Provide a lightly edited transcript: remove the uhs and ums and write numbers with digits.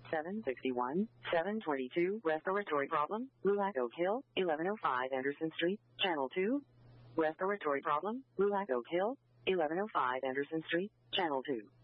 761, 722, respiratory problem, LULAC Oak Hill, 1105 Anderson Street, Channel 2. Respiratory problem, LULAC Oak Hill, 1105 Anderson Street, Channel 2.